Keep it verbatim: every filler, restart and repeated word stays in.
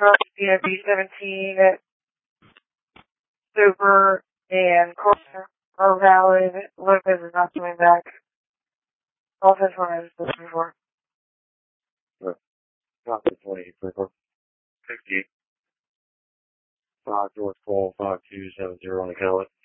D M B seventeen, Super, and Corner are valid. Lopez is not coming back. All this one is listening for. Copy twenty, fifty. five North Pole, five two seven zero on the Kelly.